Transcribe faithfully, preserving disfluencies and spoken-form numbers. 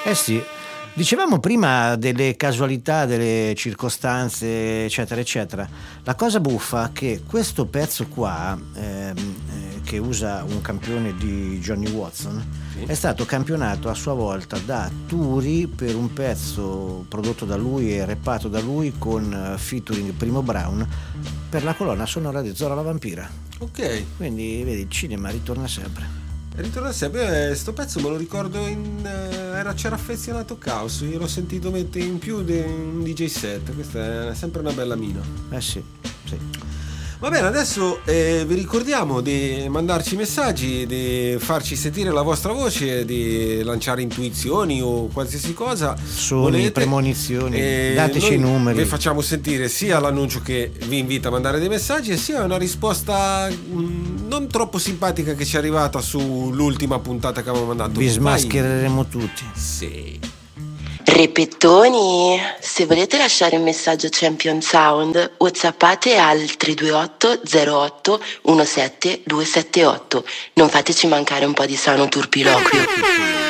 Eh sì, dicevamo prima delle casualità, delle circostanze, eccetera, eccetera. La cosa buffa è che questo pezzo qua, ehm, eh, che usa un campione di Johnny Watson, Sì. è stato campionato a sua volta da Turi per un pezzo prodotto da lui e rappato da lui con eh, featuring Primo Brown per la colonna sonora di Zora la Vampira. Ok. Quindi vedi, il cinema ritorna sempre. Ritorna sempre, eh, sto pezzo me lo ricordo in eh, era c'era affezionato Caos, io l'ho sentito mettere in più di un D J set, questa è sempre una bella mina. Eh sì, sì. Va bene, adesso eh, vi ricordiamo di mandarci messaggi, di farci sentire la vostra voce, di lanciare intuizioni o qualsiasi cosa. Sogni, volete. premonizioni, Eh, dateci i numeri. Vi facciamo sentire sia l'annuncio che vi invita a mandare dei messaggi e sia una risposta mh, non troppo simpatica che ci è arrivata sull'ultima puntata che avevamo mandato. Vi smaschereremo tutti. Sì. Repettoni, se volete lasciare un messaggio Champion Sound, whatsappate al tre due otto zero otto uno sette due sette otto. Non fateci mancare un po' di sano turpiloquio.